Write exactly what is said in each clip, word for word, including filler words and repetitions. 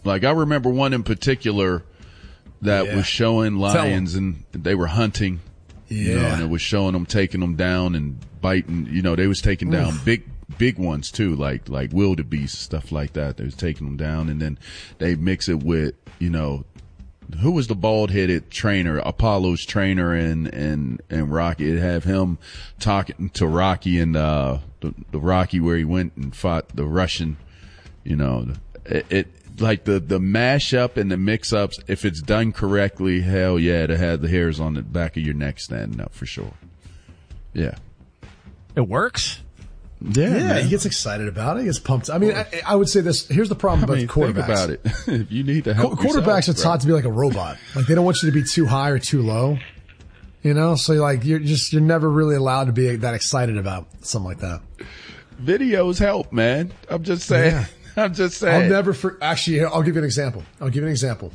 Like, I remember one in particular that yeah. was showing lions and they were hunting. Yeah. You know, and it was showing them taking them down and biting. You know, they was taking down Oof. big, big ones too, like like wildebeest, stuff like that. They was taking them down, and then they mix it with, you know, who was the bald-headed trainer, Apollo's trainer, and and and Rocky. It'd have him talking to Rocky and uh, the, the Rocky where he went and fought the Russian. You know, it, it like the the mashup and the mix-ups. If it's done correctly, hell yeah, to have the hairs on the back of your neck standing up for sure. Yeah, it works. Yeah, yeah, he gets excited about it. He gets pumped. I mean, I, I would say this. Here's the problem about I mean, quarterbacks. Think about it. If you need to help quarterbacks yourself, are taught to be like a robot. Like, they don't want you to be too high or too low. You know, so you're like you're just you're never really allowed to be that excited about something like that. Videos help, man. I'm just saying. Yeah. I'm just saying. I'll never. For, actually, I'll give you an example. I'll give you an example.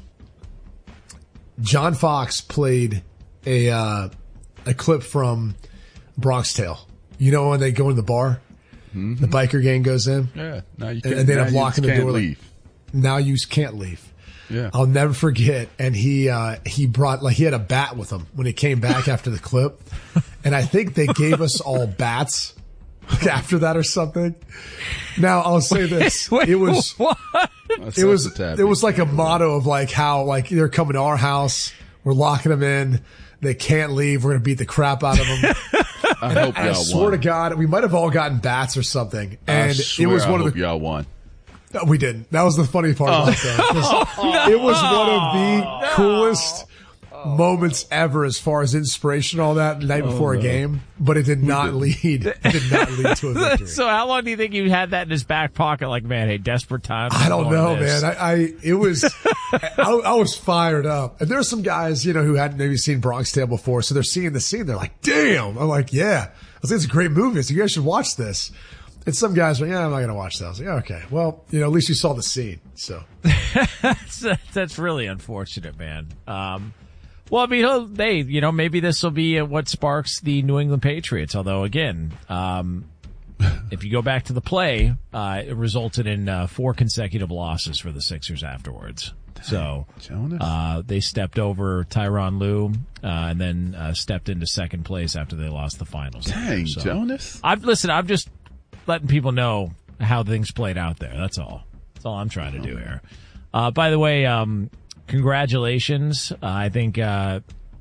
John Fox played a uh, a clip from Bronx Tale. You know when they go in the bar. Mm-hmm. The biker gang goes in. Yeah. Now you can't, and they end up locking the door. Leave. Like, now you can't leave. Yeah. I'll never forget. And he, uh, he brought, like, he had a bat with him when he came back after the clip. And I think they gave us all bats after that or something. Now I'll say this. Wait, it was, what? it was, it was like a motto of like how, like, they're coming to our house. We're locking them in. They can't leave. We're going to beat the crap out of them. I hope y'all I swear won. to God, we might have all gotten bats or something. And I swear it was one I of hope the. y'all won. No, we didn't. That was the funny part oh. about that. no, it was one of the no. coolest oh. moments ever as far as inspiration, all that the night before oh, no. a game, but it did not lead. It did not lead to a victory. So how long do you think you had that in his back pocket? Like, man, hey, desperate times. I don't know, man. I, I, it was, I, I was fired up. And there's some guys, you know, who hadn't maybe seen Bronx Tale before. So they're seeing the scene. They're like, damn. I'm like, yeah. I was like, it's a great movie. So you guys should watch this. And some guys were like, yeah, I'm not going to watch that. I was like, okay, well, you know, at least you saw the scene. So that's, that's really unfortunate, man. Um, well, I mean, they, you know, maybe this will be what sparks the New England Patriots. Although, again, um, if you go back to the play, uh, it resulted in uh, four consecutive losses for the Sixers afterwards. So uh, they stepped over Tyronn Lue uh, and then uh, stepped into second place after they lost the finals. Dang, so, Jonas. I've listen. I'm just letting people know how things played out there. That's all. That's all I'm trying to do here. Uh, by the way, um, congratulations. Uh, I think uh,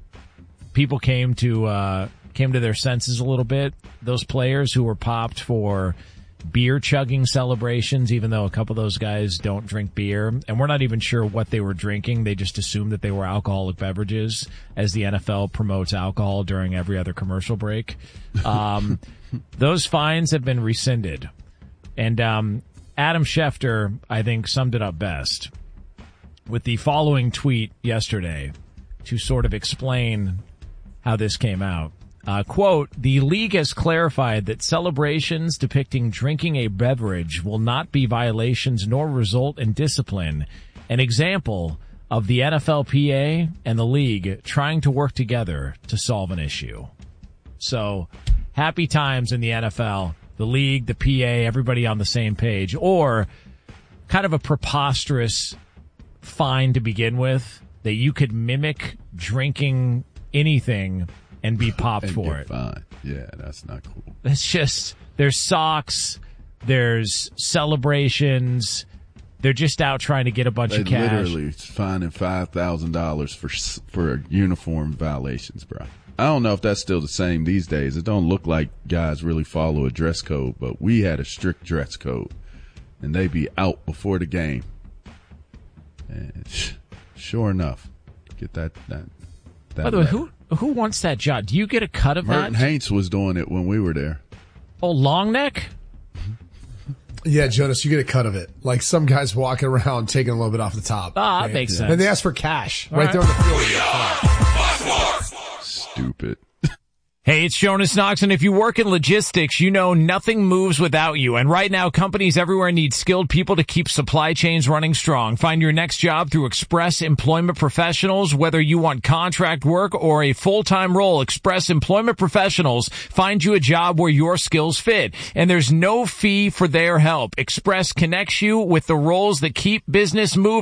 people came to uh, came to their senses a little bit. Those players who were popped for beer chugging celebrations, even though a couple of those guys don't drink beer, and we're not even sure what they were drinking. They just assumed that they were alcoholic beverages, as the N F L promotes alcohol during every other commercial break. Um, those fines have been rescinded. And um, Adam Schefter, I think, summed it up best with the following tweet yesterday to sort of explain how this came out. Uh, quote, the league has clarified that celebrations depicting drinking a beverage will not be violations nor result in discipline. An example of the N F L P A and the league trying to work together to solve an issue. So happy times in the N F L, the league, the P A, everybody on the same page, or kind of a preposterous fine to begin with that you could mimic drinking anything and be popped and for it. Fine. Yeah, that's not cool. It's just, there's socks, there's celebrations, they're just out trying to get a bunch they of cash. Literally fining five thousand dollars for for uniform violations, bro. I don't know if that's still the same these days. It don't look like guys really follow a dress code, but we had a strict dress code, and they be out before the game. And sure enough, get that that. that By the way, letter. who who wants that job? Do you get a cut of Merton that? Haints was doing it when we were there. Oh, long neck? yeah, Jonas, you get a cut of it. Like some guys walking around taking a little bit off the top. Ah, that right? makes sense. And they ask for cash All right, right. there on the field. Stupid. Hey, it's Jonas Knox, and if you work in logistics, you know nothing moves without you. And right now, companies everywhere need skilled people to keep supply chains running strong. Find your next job through Express Employment Professionals. Whether you want contract work or a full-time role, Express Employment Professionals find you a job where your skills fit. And there's no fee for their help. Express connects you with the roles that keep business moving.